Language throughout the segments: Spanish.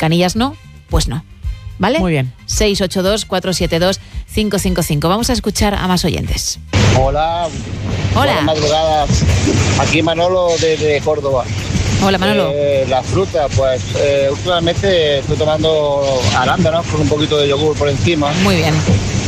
Canillas no, pues no. ¿Vale? Muy bien. 682-472-555. Vamos a escuchar a más oyentes. Hola. Buenas madrugadas. Aquí Manolo desde Córdoba. Hola, Manolo. La fruta, pues últimamente estoy tomando arándanos con un poquito de yogur por encima. Muy bien.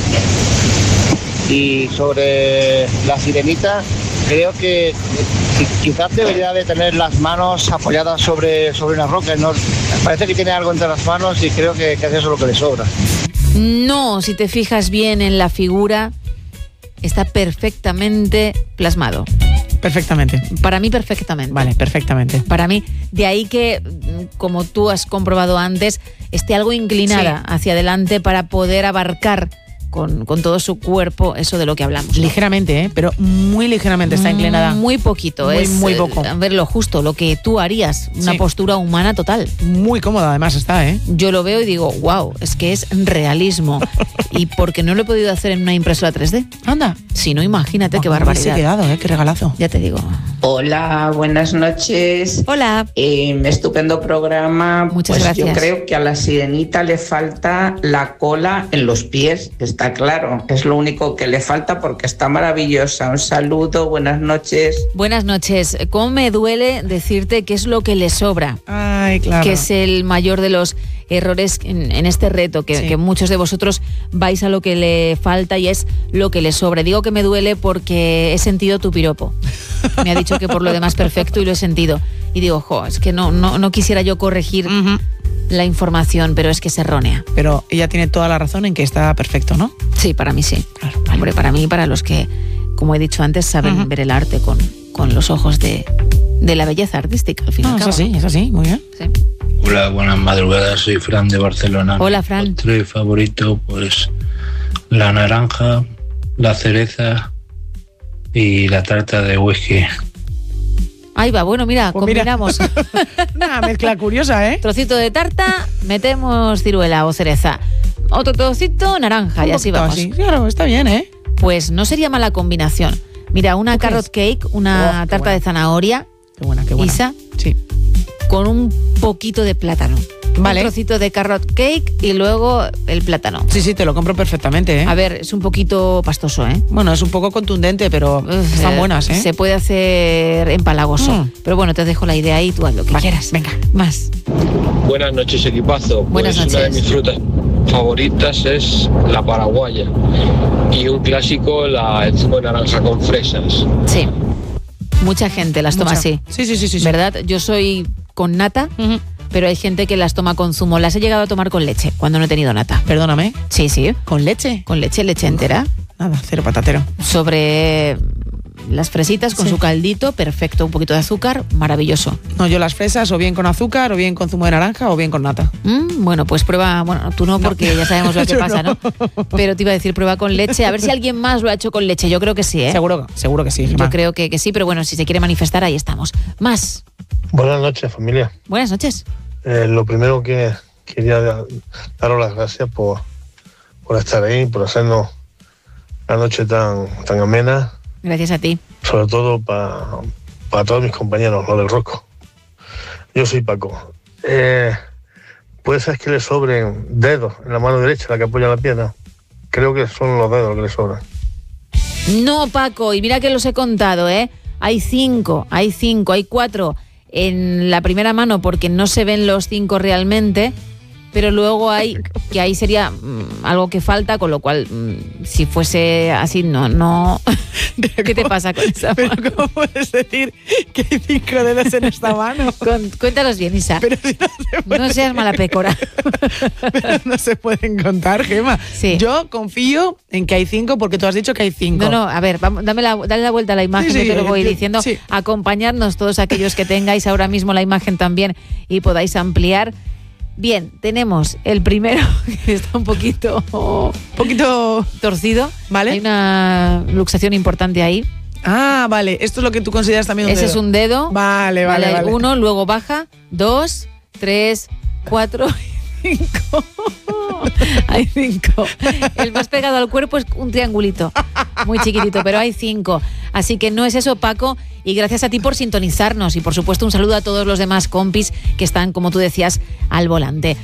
Y sobre la sirenita, creo que quizás debería de tener las manos apoyadas sobre una roca. ¿No? Parece que tiene algo entre las manos y creo que es eso lo que le sobra. No, si te fijas bien en la figura, está perfectamente plasmado. Perfectamente. Para mí, perfectamente. Vale, perfectamente. Para mí, de ahí que, como tú has comprobado antes, esté algo inclinada hacia adelante para poder abarcar con todo su cuerpo eso de lo que hablamos, ¿no? Ligeramente, pero muy ligeramente está inclinada. Muy poquito. Muy poco. A ver, lo justo, lo que tú harías, una postura humana total. Muy cómoda además está, ¿eh? Yo lo veo y digo, wow, es que es realismo. Y porque no lo he podido hacer en una impresora 3D. Anda. Si no, imagínate qué barbaridad. Se ha quedado, qué regalazo. Ya te digo. Hola, buenas noches. Hola. Estupendo programa. Muchas gracias. Yo creo que a la sirenita le falta la cola en los pies, está claro. Es lo único que le falta porque está maravillosa. Un saludo, buenas noches. Buenas noches. ¿Cómo me duele decirte qué es lo que le sobra? Ay, claro. Que es el mayor de los errores en este reto, que muchos de vosotros vais a lo que le falta y es lo que le sobra. Digo que me duele porque he sentido tu piropo. Me ha dicho que por lo demás perfecto y lo he sentido. Y digo, es que no quisiera yo corregir la información, pero es que es errónea. Pero ella tiene toda la razón en que está perfecto, ¿no? Sí, para mí sí. Claro, vale. Hombre, para mí y para los que, como he dicho antes, saben ver el arte con los ojos de la belleza artística, al fin y al cabo. Es así, muy bien. Sí. Hola, buenas madrugadas, soy Fran de Barcelona. Hola, Fran. Mi postre favorito, pues la naranja, la cereza y la tarta de whisky. Ahí va, bueno, mira, pues combinamos. Una mezcla curiosa, ¿eh? Trocito de tarta, metemos ciruela o cereza. Otro trocito, naranja, y así vamos. Así. Claro, está bien, ¿eh? Pues no sería mala combinación. Mira, una carrot cake, una tarta de zanahoria. Qué buena, qué buena. Isa. Sí. Con un poquito de plátano. Vale. Un trocito de carrot cake y luego el plátano. Sí, te lo compro perfectamente, ¿eh? A ver, es un poquito pastoso, ¿eh? Bueno, es un poco contundente, pero están buenas, ¿eh? Se puede hacer empalagoso. Pero bueno, te dejo la idea ahí, tú haz lo que quieras. Venga. Más. Buenas noches, equipazo. Buenas noches. Una de mis frutas favoritas es la paraguaya. Y un clásico, el zumo de naranja con fresas. Sí. Mucha gente las toma así. Sí. ¿Verdad? Yo soy con nata, pero hay gente que las toma con zumo. Las he llegado a tomar con leche, cuando no he tenido nata. Perdóname. Sí. ¿Con leche? Con leche entera. Nada, cero patatero. Sobre las fresitas con su caldito, perfecto. Un poquito de azúcar, maravilloso. No, yo las fresas o bien con azúcar, o bien con zumo de naranja, o bien con nata. Bueno, pues prueba, bueno, tú no, porque ya sabemos lo que pasa, ¿no? Pero te iba a decir, prueba con leche. A ver si alguien más lo ha hecho con leche. Yo creo que sí, ¿eh? Seguro que sí. Yo creo que sí, pero bueno, si se quiere manifestar, ahí estamos. Más. Buenas noches, familia. Buenas noches. Lo primero que quería daros las gracias por estar ahí, por hacernos la noche tan amena. Gracias a ti. Sobre todo para todos mis compañeros, los del Rosco. Yo soy Paco. Puede ser que le sobren dedos en la mano derecha, la que apoya la pierna. Creo que son los dedos los que le sobran. No, Paco, y mira que los he contado, ¿eh? Hay 4 en la primera mano porque no se ven los 5 realmente, pero luego hay que ahí sería algo que falta, con lo cual si fuese así no. ¿Qué te pasa con esa mano? ¿Pero cómo puedes decir que hay 5 dedos en esta mano? Cuéntalos bien, Isa. Pero si no seas mala pécora. Pero no se pueden contar, Gema. Sí. Yo confío en que hay 5 porque tú has dicho que hay 5. No, a ver, dale la vuelta a la imagen, yo te lo voy diciendo. Sí. Acompañadnos todos aquellos que tengáis ahora mismo la imagen también y podáis ampliar. Bien, tenemos el primero, que está un poquito torcido. Vale. Hay una luxación importante ahí. Ah, vale. Esto es lo que tú consideras también un dedo. Ese es un dedo. Vale. 1, luego baja, 2, 3, 4 y 5. Hay 5. El más pegado al cuerpo es un triangulito, muy chiquitito, pero hay 5. Así que no es eso, Paco, y gracias a ti por sintonizarnos y por supuesto un saludo a todos los demás compis que están, como tú decías, al volante.